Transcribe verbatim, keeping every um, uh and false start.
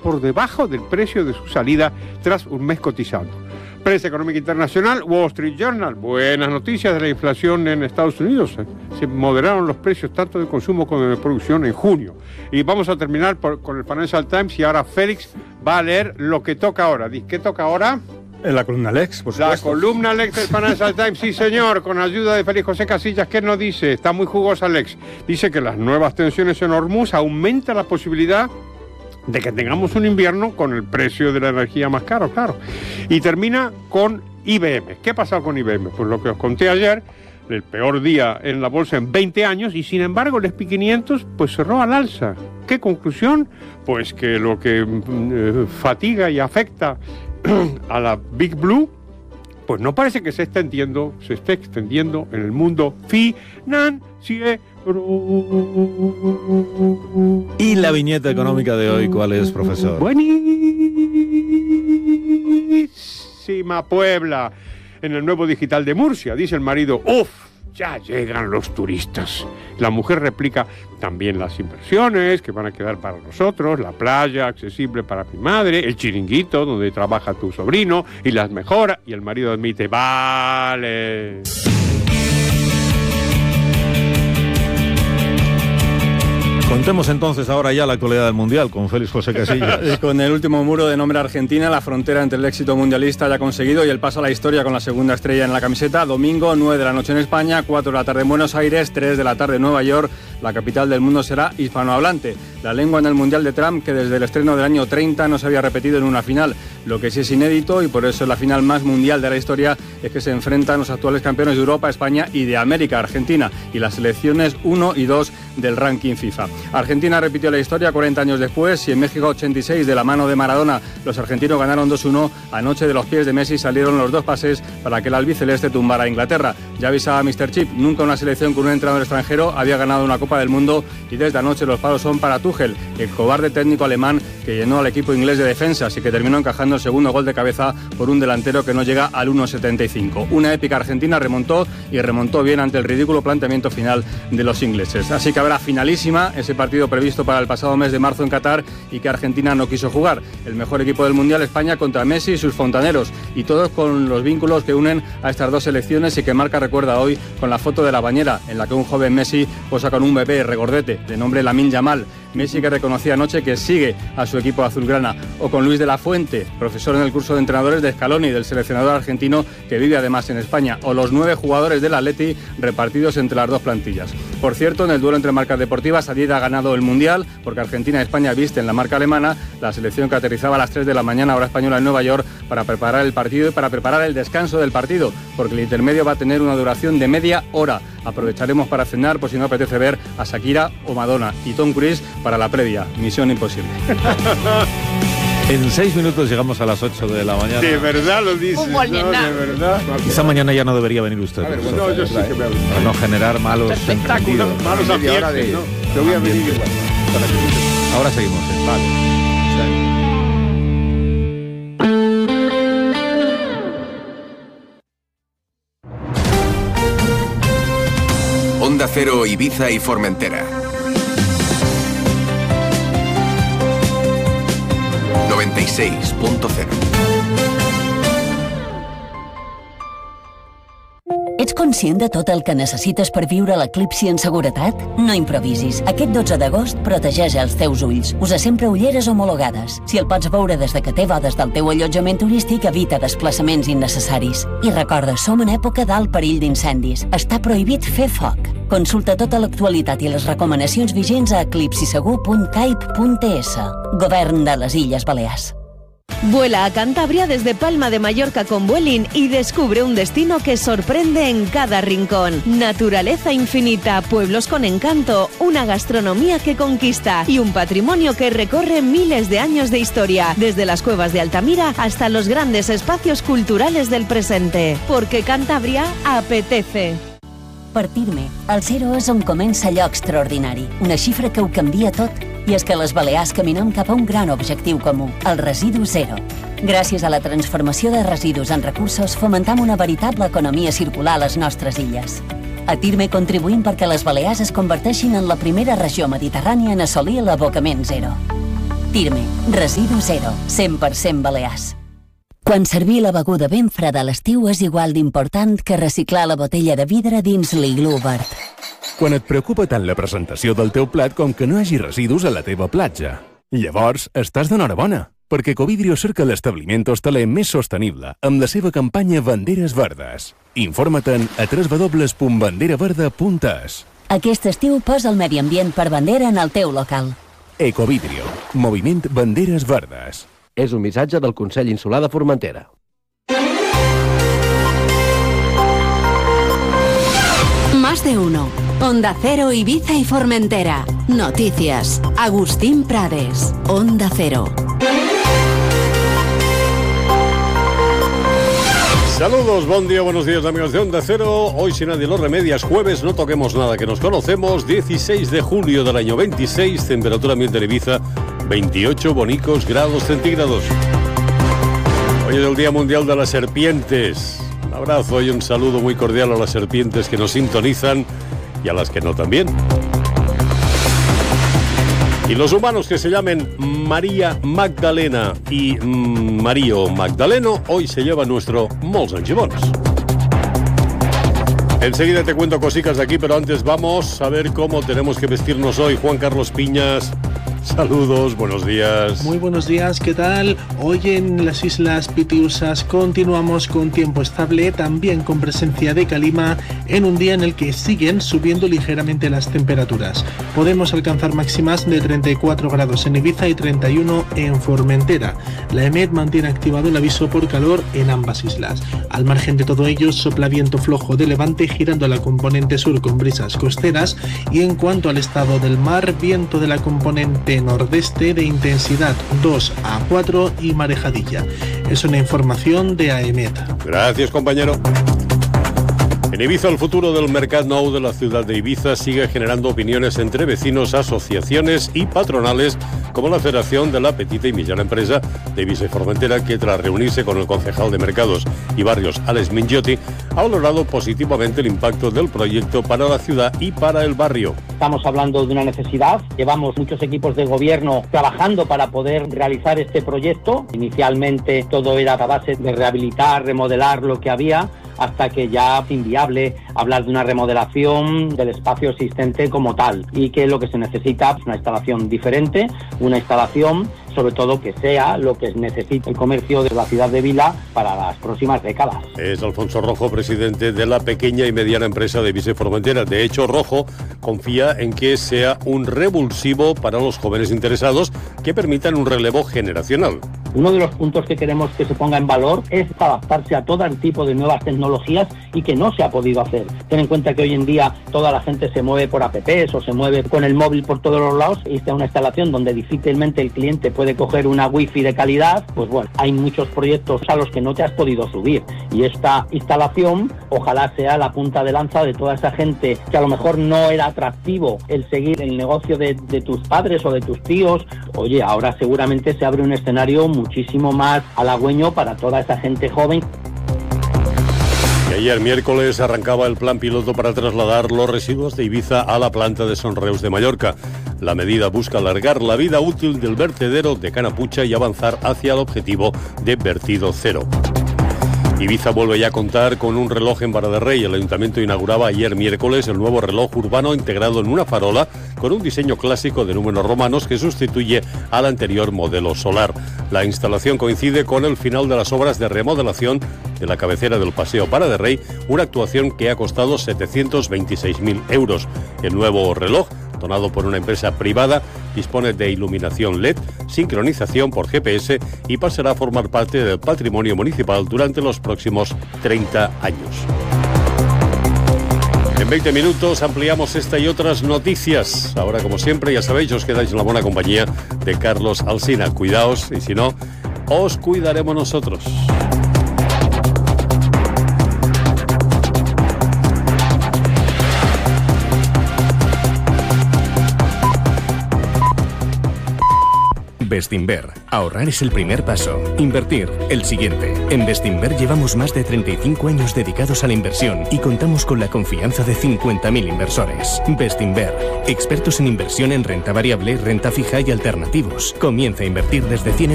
por debajo del precio de su salida tras un mes cotizando. Prensa económica internacional, Wall Street Journal, buenas noticias de la inflación en Estados Unidos. Se moderaron los precios tanto de consumo como de producción en junio. Y vamos a terminar por, con el Financial Times y ahora Félix va a leer lo que toca ahora. ¿Qué toca ahora? En la columna Lex, por supuesto. La columna Lex del Financial Times, sí señor, con ayuda de Félix José Casillas. ¿Qué nos dice? Está muy jugosa Lex. Dice que las nuevas tensiones en Hormuz aumentan la posibilidad de que tengamos un invierno con el precio de la energía más caro, claro. Y termina con I B M. ¿Qué ha pasado con I B M? Pues lo que os conté ayer, el peor día en la bolsa en veinte años, y sin embargo el ese and pe quinientos pues cerró al alza. ¿Qué conclusión? Pues que lo que eh, fatiga y afecta a la Big Blue, pues no parece que se esté extendiendo, se esté extendiendo en el mundo financiero. ¿Y la viñeta económica de hoy cuál es, profesor? Buenísima Puebla. En el nuevo digital de Murcia, dice el marido, ¡uf! Ya llegan los turistas. La mujer replica, también las inversiones que van a quedar para nosotros, la playa accesible para mi madre, el chiringuito donde trabaja tu sobrino y las mejoras. Y el marido admite, vale. Contemos entonces ahora ya la actualidad del Mundial con Félix José Casillas. Con el último muro de nombre Argentina, la frontera entre el éxito mundialista ya conseguido y el paso a la historia con la segunda estrella en la camiseta. Domingo, nueve de la noche en España, cuatro de la tarde en Buenos Aires, tres de la tarde en Nueva York. La capital del mundo será hispanohablante. La lengua en el Mundial de Trump, que desde el estreno del año treinta no se había repetido en una final. Lo que sí es inédito, y por eso es la final más mundial de la historia, es que se enfrentan los actuales campeones de Europa, España y de América, Argentina, y las selecciones uno y dos del ranking FIFA. Argentina repitió la historia cuarenta años después, y en México ochenta y seis, de la mano de Maradona, los argentinos ganaron dos uno. Anoche de los pies de Messi salieron los dos pases para que el albiceleste tumbara a Inglaterra. Ya avisaba míster Chip, nunca una selección con un entrenador extranjero había ganado una Copa del Mundo, y desde anoche los palos son para Tuchel, el cobarde técnico alemán que llenó al equipo inglés de defensas y que terminó encajando el segundo gol de cabeza por un delantero que no llega al uno setenta y cinco. Una épica Argentina remontó y remontó bien ante el ridículo planteamiento final de los ingleses. Así que habrá finalísima, ese partido previsto para el pasado mes de marzo en Qatar y que Argentina no quiso jugar. El mejor equipo del Mundial, España, contra Messi y sus fontaneros, y todos con los vínculos que unen a estas dos selecciones y que Marca recuerda hoy con la foto de la bañera en la que un joven Messi posa con un bebé regordete de nombre Lamine Yamal. Messi, que reconocía anoche que sigue a su equipo azulgrana, o con Luis de la Fuente, profesor en el curso de entrenadores de Scaloni, del seleccionador argentino que vive además en España, o los nueve jugadores del Atleti repartidos entre las dos plantillas. Por cierto, en el duelo entre marcas deportivas, Adidas ha ganado el Mundial, porque Argentina y España visten la marca alemana, la selección que aterrizaba a las tres de la mañana hora española en Nueva York para preparar el partido y para preparar el descanso del partido, porque el intermedio va a tener una duración de media hora. Aprovecharemos para cenar, por si no apetece ver a Shakira o Madonna, y Tom Cruise para la previa. Misión imposible. En seis minutos llegamos a las ocho de la mañana. De verdad lo dices, ¿no? De verdad. Esta mañana ya no debería venir usted. A ver, no, yo sí que me hablo. Para no generar malos entendidos. Malos ambientes, ¿no? Te voy a venir igual. Ahora seguimos. ¿eh? Vale. Onda Cero, Ibiza y Formentera. noventa y seis punto cero. Ets conscient de tot el que necessites per viure l'eclipsi en seguretat? No improvisis. Aquest dotze d'agost protegeix els teus ulls. Usa sempre ulleres homologades. Si el pots veure des de que té bodes del teu allotjament turístic, evita desplaçaments innecessaris. I recorda, som en època d'alt perill d'incendis. Està prohibit fer foc. Consulta tota l'actualitat i les recomanacions vigents a eclipsisegur punt caip punt es. Govern de les Illes Balears. Vuela a Cantabria desde Palma de Mallorca con Vueling y descubre un destino que sorprende en cada rincón. Naturaleza infinita, pueblos con encanto, una gastronomía que conquista y un patrimonio que recorre miles de años de historia, desde las cuevas de Altamira hasta los grandes espacios culturales del presente. Porque Cantabria apetece. Partir-me. El zero és on comença allò extraordinari, una xifra que ho canvia tot. I és que a les Balears caminem cap a un gran objectiu comú, el residu zero. Gràcies a la transformació de residus en recursos, fomentam una veritable economia circular a les nostres illes. A Tirme contribuïm perquè les Balears es converteixin en la primera regió mediterrània en assolir l'abocament zero. Tirme, residu zero, cent per cent Balears. Quan servir la beguda ben freda a l'estiu és igual d'important que reciclar la botella de vidre dins l'iglú verd. Quan et preocupa tant la presentació del teu plat com que no hi hagi residus a la teva platja. Llavors, estàs d'enhorabona, perquè Ecovidrio cerca l'establiment hostaler més sostenible amb la seva campanya Banderes Verdes. Informa-te'n a w w w punt bandera verda punt es. Aquest estiu posa el medi ambient per bandera en el teu local. Ecovidrio, moviment Banderes Verdes. És un missatge del Consell Insular de Formentera. Más de uno. Onda Cero, Ibiza y Formentera. Noticias. Agustín Prades. Onda Cero. Saludos, buen día, buenos días amigos de Onda Cero. Hoy, si nadie lo remedia, es jueves, no toquemos nada que nos conocemos. dieciséis de julio del año veintiséis, temperatura ambiente en Ibiza, veintiocho bonicos grados centígrados. Hoy es el Día Mundial de las Serpientes. Un abrazo y un saludo muy cordial a las serpientes que nos sintonizan y a las que no también. Y los humanos que se llamen María Magdalena y mmm, Mario Magdaleno, hoy se lleva nuestro molts angibons. Enseguida te cuento cositas de aquí, pero antes vamos a ver cómo tenemos que vestirnos hoy. Juan Carlos Piñas, saludos, buenos días. Muy buenos días, ¿qué tal? Hoy en las Islas Pitiusas continuamos con tiempo estable, también con presencia de calima, en un día en el que siguen subiendo ligeramente las temperaturas. Podemos alcanzar máximas de treinta y cuatro grados en Ibiza y treinta y uno en Formentera. La EMET mantiene activado el aviso por calor en ambas islas. Al margen de todo ello, sopla viento flojo de levante girando a la componente sur con brisas costeras, y en cuanto al estado del mar, viento de la componente nordeste de intensidad dos a cuatro y marejadilla. Es una información de AEMET. Gracias, compañero. En Ibiza, el futuro del Mercat Nou de la ciudad de Ibiza sigue generando opiniones entre vecinos, asociaciones y patronales, como la Federación de la Petita y Mitjana Empresa de Ibiza y Formentera, que tras reunirse con el concejal de Mercados y Barrios, Alex Mingiotti, ha valorado positivamente el impacto del proyecto para la ciudad y para el barrio. Estamos hablando de una necesidad. Llevamos muchos equipos de gobierno trabajando para poder realizar este proyecto. Inicialmente todo era a base de rehabilitar, remodelar lo que había, hasta que ya es inviable hablar de una remodelación del espacio existente como tal, y que lo que se necesita es una instalación diferente, una instalación sobre todo que sea lo que necesita el comercio de la ciudad de Vila para las próximas décadas. Es Alfonso Rojo, presidente de la pequeña y mediana empresa de Ibiza y Formentera. De hecho, Rojo confía en que sea un revulsivo para los jóvenes interesados que permitan un relevo generacional. Uno de los puntos que queremos que se ponga en valor es adaptarse a todo el tipo de nuevas tecnologías y que no se ha podido hacer. Ten en cuenta que hoy en día toda la gente se mueve por apps o se mueve con el móvil por todos los lados, y está una instalación donde difícilmente el cliente puede coger una wifi de calidad. Pues bueno, hay muchos proyectos a los que no te has podido subir, y esta instalación ojalá sea la punta de lanza de toda esa gente que a lo mejor no era atractivo el seguir el negocio de, de tus padres o de tus tíos. Oye, ahora seguramente se abre un escenario muchísimo más halagüeño para toda esa gente joven. Y ayer miércoles arrancaba el plan piloto para trasladar los residuos de Ibiza a la planta de Son Reus de Mallorca. La medida busca alargar la vida útil del vertedero de Canapucha y avanzar hacia el objetivo de vertido cero. Ibiza vuelve ya a contar con un reloj en Vara de Rey. El Ayuntamiento inauguraba ayer miércoles el nuevo reloj urbano integrado en una farola con un diseño clásico de números romanos que sustituye al anterior modelo solar. La instalación coincide con el final de las obras de remodelación de la cabecera del Paseo Vara de Rey, una actuación que ha costado setecientos veintiséis mil euros. El nuevo reloj, donado por una empresa privada, dispone de iluminación L E D, sincronización por G P S y pasará a formar parte del patrimonio municipal durante los próximos treinta años. En veinte minutos ampliamos esta y otras noticias. Ahora, como siempre, ya sabéis, os quedáis en la buena compañía de Carlos Alsina. Cuidaos, y si no, os cuidaremos nosotros. Bestinver, Ahorrar es el primer paso. Invertir, el siguiente. En Bestinver llevamos más de treinta y cinco años dedicados a la inversión y contamos con la confianza de cincuenta mil inversores. Bestinver, expertos en inversión en renta variable, renta fija y alternativos. Comienza a invertir desde cien